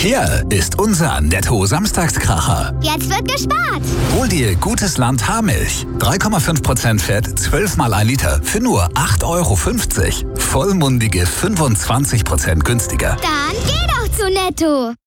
Hier ist unser Netto-Samstagskracher. Jetzt wird gespart. Hol dir Gutes Land Haarmilch. 3,5% Fett, 12 mal 1 Liter für nur 8,50 €. Vollmundige 25% günstiger. Dann geh doch zu Netto.